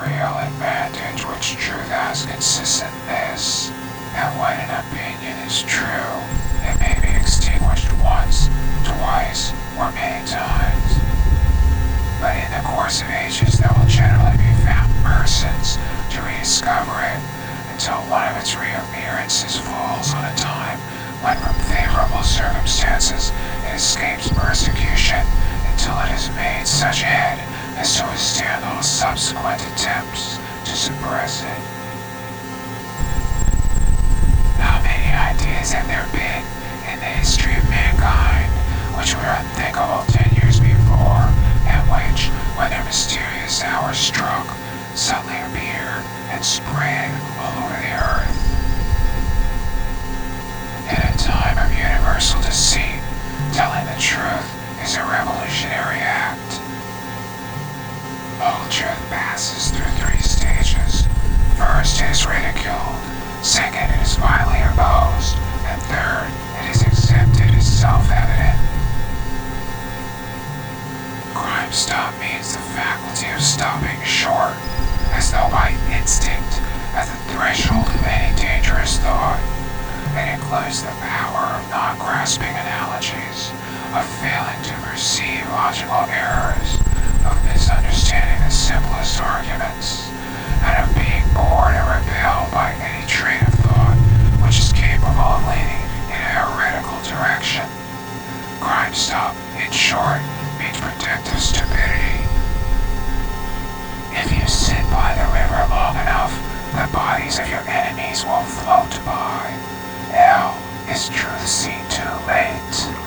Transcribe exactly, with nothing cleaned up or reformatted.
real advantage which truth has consistent this, and when an opinion is true, it may be extinguished once, twice, or many times. But in the course of ages there will generally be found persons to rediscover it, until one of its reappearances falls on a time when from favorable circumstances it escapes persecution, until it has made such head as to withstand all subsequent attempts to suppress it. How many ideas have there been in the history of mankind which were unthinkable ten years before, and which, when their mysterious hour struck, suddenly appeared and spread all over the earth? In a time of universal deceit, telling the truth is a revolutionary act. All truth passes through three stages. First, it is ridiculed. Second, it is violently opposed. And third, it is accepted as self-evident. Crime stop means the faculty of stopping short, as though by instinct, at the threshold of any dangerous thought. It includes the power of not grasping analogies, of failing to perceive logical errors, of misunderstanding the simplest arguments, and of being bored and repelled by any train of thought which is capable of leading in a heretical direction. Crime stop, in short, means protective stupidity. If you sit by the river long enough, the bodies of your enemies will float by. Now is truth seen too late?